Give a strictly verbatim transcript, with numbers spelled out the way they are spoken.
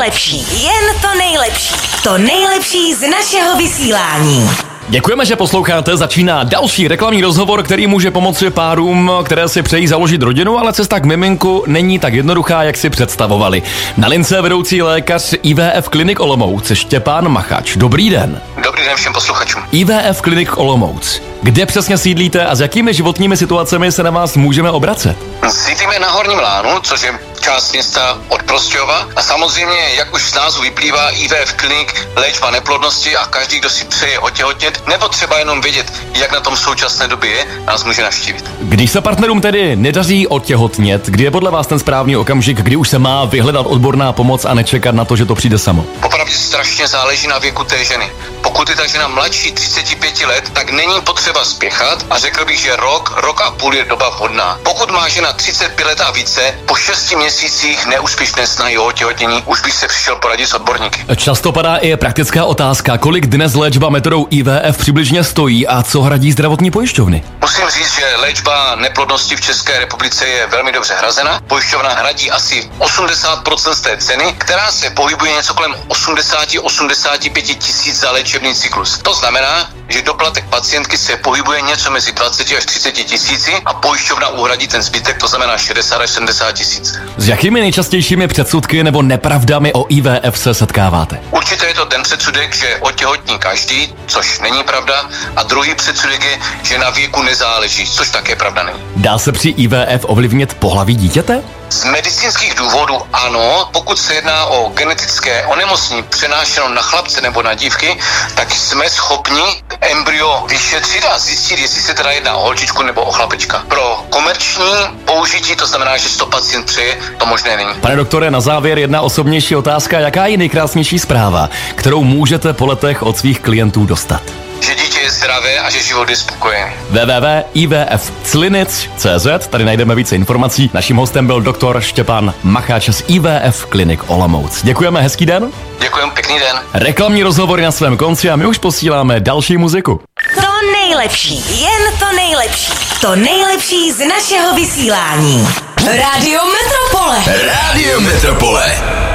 nejlepší, jen to nejlepší. To nejlepší z našeho vysílání. Děkujeme, že posloucháte. Začíná další reklamní rozhovor, který může pomoci párům, které si přejí založit rodinu, ale cesta k miminku není tak jednoduchá, jak si představovali. Na lince vedoucí lékař I V F Klinik Olomouc Štěpán Machač. Dobrý den. Dobrý den všem posluchačům. I V F Klinik Olomouc. Kde přesně sídlíte a s jakými životními situacemi se na vás můžeme obracet? Sídlíme na Horním Lánu, což je část města od Prostějova, a samozřejmě, jak už z názvu vyplývá, I V F Klinik, léčba neplodnosti, a každý, kdo si přeje otěhotnět nebo třeba jenom vědět, jak na tom v současné době je, nás může navštívit. Když se partnerům tedy nedaří otěhotnět, kdy je podle vás ten správný okamžik, kdy už se má vyhledat odborná pomoc a nečekat na to, že to přijde samo? Popravdě strašně záleží na věku té ženy. Pokud je ta žena mladší třicet pět let, tak není potřeba spěchat a řekl bych, že rok, rok a půl je doba vhodná. Pokud má žena třicet pět let a více, po šesti měsících neúspěšné snahy o otěhotnění, už bych se přišel poradit s odborníky. Často padá i praktická otázka, kolik dnes léčba metodou I V F přibližně stojí a co hradí zdravotní pojišťovny? Musím říct, že léčba neplodnosti v České republice je velmi dobře hrazena. Pojišťovna hradí asi osmdesát procent z té ceny, která se pohybuje něco kolem osmdesát až osmdesát pět tisíc za léčebný cyklus. To znamená, že doplatek pacientky se pohybuje něco mezi dvacet až třicet tisíci a pojišťovna uhradí ten zbytek, to znamená šedesát až sedmdesát tisíc. S jakými nejčastějšími předsudky nebo nepravdami o I V F se setkáváte? Určitě je to ten předsudek, že otěhotní každý, což není pravda, a druhý předsudek je, že na věku nezáleží, což také pravda není. Dá se při I V F ovlivnit pohlaví dítěte? Z medicínských důvodů ano, pokud se jedná o genetické onemocnění přenášeno na chlapce nebo na dívky, tak jsme schopni embryo vyšetřit a zjistit, jestli se teda jedná o holčičku nebo o chlapečka. Pro komerční použití, to znamená, že si to pacient přeje, to možné není. Pane doktore, na závěr jedna osobnější otázka. Jaká je nejkrásnější zpráva, kterou můžete po letech od svých klientů dostat? Že dítě je zdravé a že život je spokojený. w w w tečka i v f clinic tečka c z. Tady najdeme více informací. Naším hostem byl doktor Štěpán Machač z I V F Klinik Olomouc. Děkujeme, hezký den. Děkujeme, pěkný den. Reklamní rozhovor na svém konci a my už posíláme další muziku. To nejlepší, jen to nejlepší. To nejlepší z našeho vysílání. Rádio Metropole. Rádio Metropole.